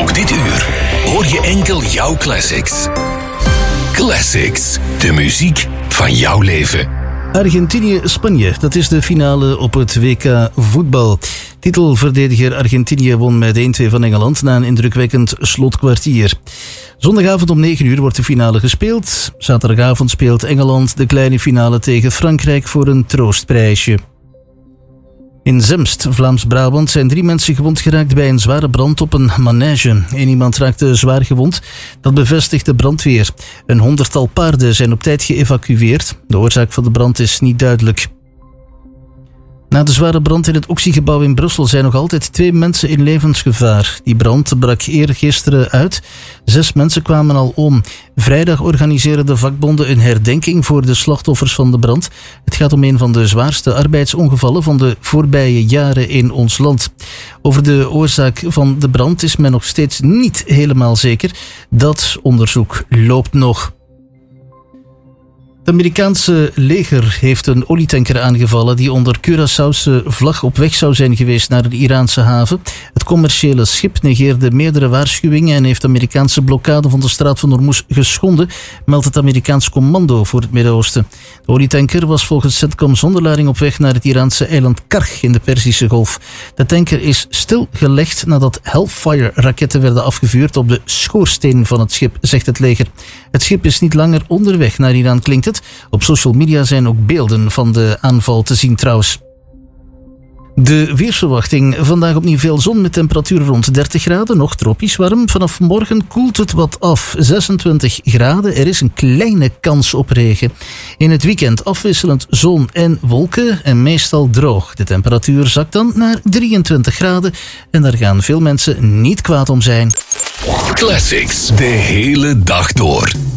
Ook dit uur hoor je enkel jouw classics. Classics, de muziek van jouw leven. Argentinië-Spanje, dat is de finale op het WK voetbal. Titelverdediger Argentinië won met 1-2 van Engeland na een indrukwekkend slotkwartier. Zondagavond om 9 uur wordt de finale gespeeld. Zaterdagavond speelt Engeland de kleine finale tegen Frankrijk voor een troostprijsje. In Zemst, Vlaams-Brabant, zijn 3 mensen gewond geraakt bij een zware brand op een manege. 1 iemand raakte zwaar gewond. Dat bevestigt de brandweer. Een 100-tal paarden zijn op tijd geëvacueerd. De oorzaak van de brand is niet duidelijk. Na de zware brand in het Oxygebouw in Brussel zijn nog altijd 2 mensen in levensgevaar. Die brand brak eergisteren uit. 6 mensen kwamen al om. Vrijdag organiseren de vakbonden een herdenking voor de slachtoffers van de brand. Het gaat om een van de zwaarste arbeidsongevallen van de voorbije jaren in ons land. Over de oorzaak van de brand is men nog steeds niet helemaal zeker. Dat onderzoek loopt nog. Het Amerikaanse leger heeft een olietanker aangevallen die onder Curaçaose vlag op weg zou zijn geweest naar de Iraanse haven. Het commerciële schip negeerde meerdere waarschuwingen en heeft de Amerikaanse blokkade van de straat van Hormuz geschonden, meldt het Amerikaans commando voor het Midden-Oosten. De olietanker was volgens CENTCOM zonder lading op weg naar het Iraanse eiland Karg in de Perzische Golf. De tanker is stilgelegd nadat Hellfire-raketten werden afgevuurd op de schoorsteen van het schip, zegt het leger. Het schip is niet langer onderweg naar Iran, klinkt het. Op social media zijn ook beelden van de aanval te zien trouwens. De weersverwachting. Vandaag opnieuw veel zon met temperaturen rond 30 graden, nog tropisch warm. Vanaf morgen koelt het wat af, 26 graden. Er is een kleine kans op regen. In het weekend afwisselend zon en wolken en meestal droog. De temperatuur zakt dan naar 23 graden en daar gaan veel mensen niet kwaad om zijn. Classics, de hele dag door.